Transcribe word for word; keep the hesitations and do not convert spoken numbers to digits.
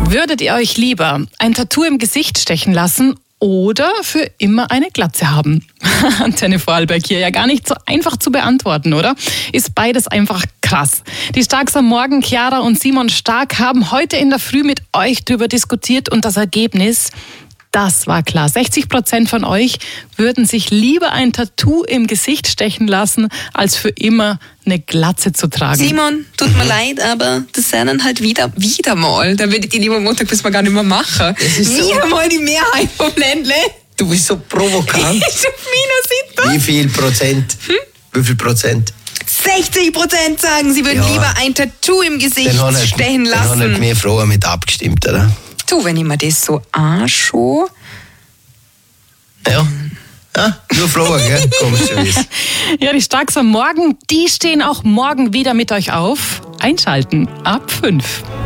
Würdet ihr euch lieber ein Tattoo im Gesicht stechen lassen oder für immer eine Glatze haben? Antenne Vorarlberg hier, ja gar nicht so einfach zu beantworten, oder? Ist beides einfach krass. Die Starks am Morgen, Chiara und Simon Stark, haben heute in der Früh mit euch darüber diskutiert und das Ergebnis, das war klar. sechzig Prozent von euch würden sich lieber ein Tattoo im Gesicht stechen lassen, als für immer eine Glatze zu tragen. Simon, tut mir leid, aber das sind dann halt wieder, wieder mal. Da würde ich die lieber Montag bis wir gar nicht mehr machen. Wieder so mal die Mehrheit vom Ländle. Du bist so provokant. Wie viel Prozent? Hm? Wie viel Prozent? sechzig Prozent sagen, sie würden ja lieber ein Tattoo im Gesicht stechen lassen. Dann haben halt mehr Frauen mit abgestimmt, oder? Du, wenn ich mir das so anschaue. Ja. Ja, nur Frauen, gell? Kommst du wissen. Ja, die Starks am Morgen, die stehen auch morgen wieder mit euch auf. Einschalten ab fünf.